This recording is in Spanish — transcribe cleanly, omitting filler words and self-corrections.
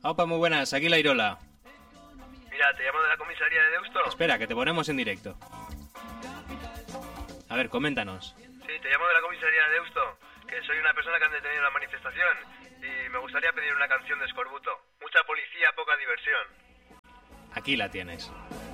Opa, muy buenas, aquí la Irola. Mira, te llamo de la comisaría de Deusto. Espera, que te ponemos en directo. A ver, coméntanos. Sí, te llamo de la comisaría de Deusto, que soy una persona que han detenido en la manifestación y me gustaría pedir una canción de Escorbuto. Mucha policía, poca diversión. Aquí la tienes.